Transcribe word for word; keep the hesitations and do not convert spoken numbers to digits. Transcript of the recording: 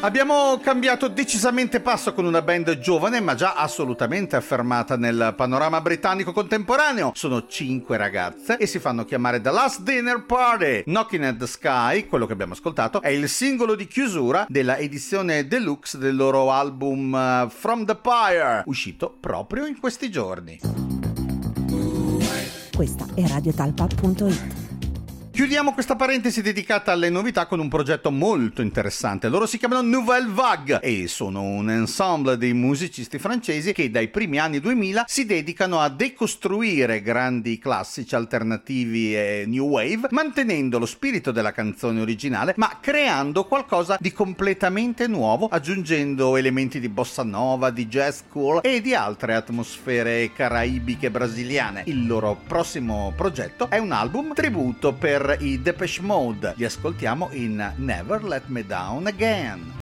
Abbiamo cambiato decisamente passo con una band giovane ma già assolutamente affermata nel panorama britannico contemporaneo. Sono cinque ragazze e si fanno chiamare The Last Dinner Party. Knocking at the Sky, quello che abbiamo ascoltato, è il singolo di chiusura della edizione deluxe del loro album uh, From the Pyre, uscito proprio in questi giorni. Questa è radiotalpa punto it. Chiudiamo questa parentesi dedicata alle novità con un progetto molto interessante. Loro si chiamano Nouvelle Vague e sono un ensemble di musicisti francesi che dai primi anni duemila si dedicano a decostruire grandi classici alternativi e new wave, mantenendo lo spirito della canzone originale, ma creando qualcosa di completamente nuovo, aggiungendo elementi di bossa nova, di jazz cool e di altre atmosfere caraibiche brasiliane. Il loro prossimo progetto è un album tributo per i Depeche Mode. Li ascoltiamo in Never Let Me Down Again.